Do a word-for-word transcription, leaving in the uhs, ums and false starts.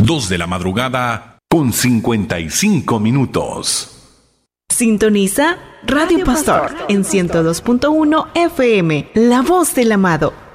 dos de la madrugada con cincuenta y cinco minutos. Sintoniza Radio Pastor en ciento dos punto uno F M, La Voz del Amado.